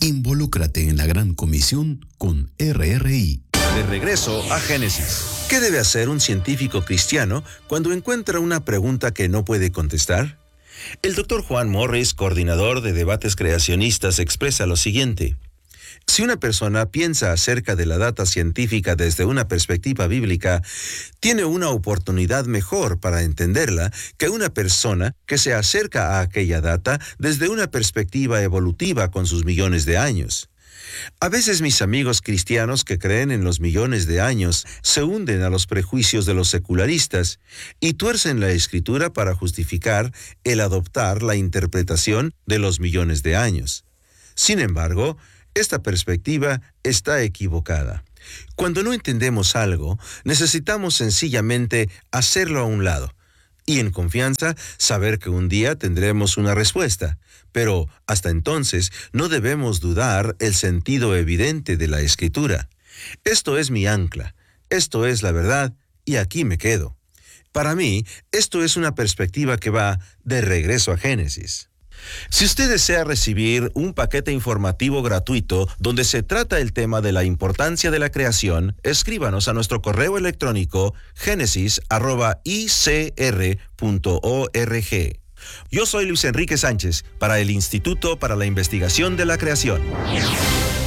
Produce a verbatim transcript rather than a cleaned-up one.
Involúcrate en la Gran Comisión con R R I. De regreso a Génesis. ¿Qué debe hacer un científico cristiano cuando encuentra una pregunta que no puede contestar? El doctor Juan Morris, coordinador de debates creacionistas, expresa lo siguiente. Si una persona piensa acerca de la data científica desde una perspectiva bíblica, tiene una oportunidad mejor para entenderla que una persona que se acerca a aquella data desde una perspectiva evolutiva con sus millones de años. A veces mis amigos cristianos que creen en los millones de años se hunden a los prejuicios de los secularistas y tuercen la Escritura para justificar el adoptar la interpretación de los millones de años. Sin embargo, esta perspectiva está equivocada. Cuando no entendemos algo, necesitamos sencillamente hacerlo a un lado y en confianza saber que un día tendremos una respuesta. Pero hasta entonces no debemos dudar el sentido evidente de la Escritura. Esto es mi ancla, esto es la verdad y aquí me quedo. Para mí, esto es una perspectiva que va de regreso a Génesis. Si usted desea recibir un paquete informativo gratuito donde se trata el tema de la importancia de la creación, escríbanos a nuestro correo electrónico génesis arroba i c r punto org. Yo soy Luis Enrique Sánchez para el Instituto para la Investigación de la Creación.